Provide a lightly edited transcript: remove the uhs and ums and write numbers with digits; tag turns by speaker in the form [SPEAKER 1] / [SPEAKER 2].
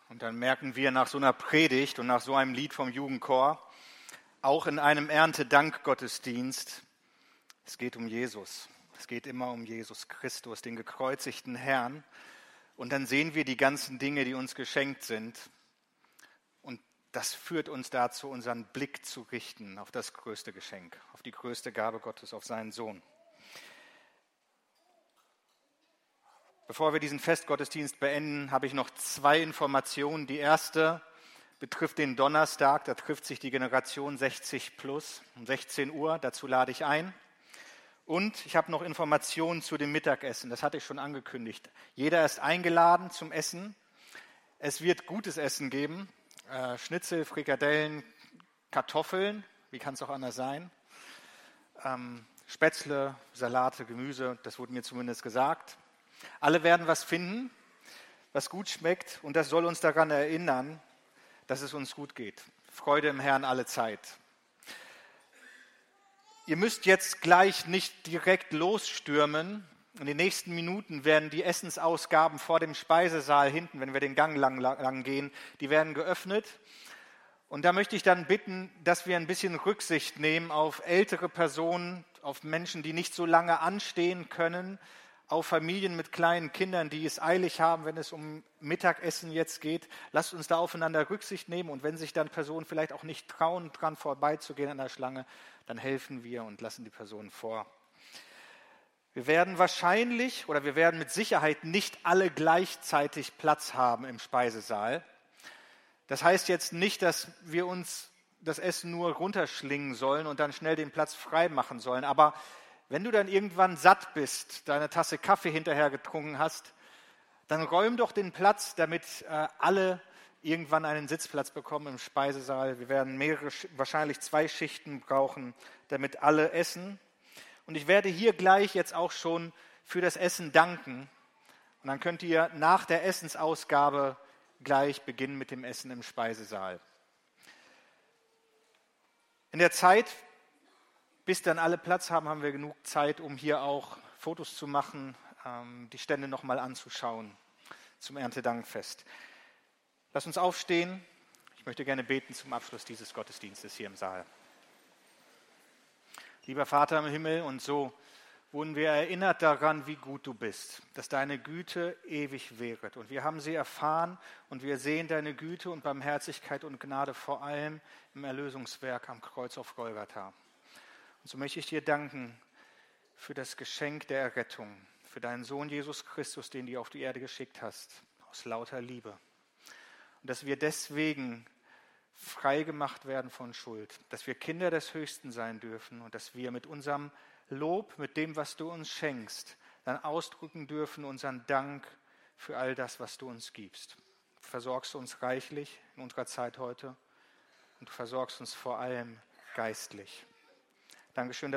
[SPEAKER 1] Und dann merken wir nach so einer Predigt und nach so einem Lied vom Jugendchor, auch in einem Erntedankgottesdienst, es geht um Jesus. Es geht immer um Jesus Christus, den gekreuzigten Herrn. Und dann sehen wir die ganzen Dinge, die uns geschenkt sind. Und das führt uns dazu, unseren Blick zu richten auf das größte Geschenk, auf die größte Gabe Gottes, auf seinen Sohn. Bevor wir diesen Festgottesdienst beenden, habe ich noch 2 Informationen. Die erste betrifft den Donnerstag, da trifft sich die Generation 60 plus um 16 Uhr, dazu lade ich ein. Und ich habe noch Informationen zu dem Mittagessen, das hatte ich schon angekündigt. Jeder ist eingeladen zum Essen. Es wird gutes Essen geben, Schnitzel, Frikadellen, Kartoffeln, wie kann es auch anders sein, Spätzle, Salate, Gemüse, das wurde mir zumindest gesagt. Alle werden was finden, was gut schmeckt und das soll uns daran erinnern, dass es uns gut geht. Freude im Herrn alle Zeit. Ihr müsst jetzt gleich nicht direkt losstürmen. In den nächsten Minuten werden die Essensausgaben vor dem Speisesaal hinten, wenn wir den Gang lang gehen, die werden geöffnet. Und da möchte ich dann bitten, dass wir ein bisschen Rücksicht nehmen auf ältere Personen, auf Menschen, die nicht so lange anstehen können, auf Familien mit kleinen Kindern, die es eilig haben, wenn es um Mittagessen jetzt geht. Lasst uns da aufeinander Rücksicht nehmen und wenn sich dann Personen vielleicht auch nicht trauen, dran vorbeizugehen an der Schlange, dann helfen wir und lassen die Personen vor. Wir werden mit Sicherheit nicht alle gleichzeitig Platz haben im Speisesaal. Das heißt jetzt nicht, dass wir uns das Essen nur runterschlingen sollen und dann schnell den Platz frei machen sollen, aber wenn du dann irgendwann satt bist, deine Tasse Kaffee hinterher getrunken hast, dann räum doch den Platz, damit alle irgendwann einen Sitzplatz bekommen im Speisesaal. Wir werden wahrscheinlich 2 Schichten brauchen, damit alle essen. Und ich werde hier gleich jetzt auch schon für das Essen danken. Und dann könnt ihr nach der Essensausgabe gleich beginnen mit dem Essen im Speisesaal. In der Zeit, bis dann alle Platz haben, haben wir genug Zeit, um hier auch Fotos zu machen, die Stände nochmal anzuschauen zum Erntedankfest. Lass uns aufstehen. Ich möchte gerne beten zum Abschluss dieses Gottesdienstes hier im Saal. Lieber Vater im Himmel, und so wurden wir erinnert daran, wie gut du bist, dass deine Güte ewig währet. Und wir haben sie erfahren und wir sehen deine Güte und Barmherzigkeit und Gnade vor allem im Erlösungswerk am Kreuz auf Golgatha. Und so möchte ich dir danken für das Geschenk der Errettung, für deinen Sohn Jesus Christus, den du auf die Erde geschickt hast, aus lauter Liebe. Und dass wir deswegen frei gemacht werden von Schuld, dass wir Kinder des Höchsten sein dürfen und dass wir mit unserem Lob, mit dem, was du uns schenkst, dann ausdrücken dürfen unseren Dank für all das, was du uns gibst. Du versorgst uns reichlich in unserer Zeit heute und du versorgst uns vor allem geistlich. Dankeschön,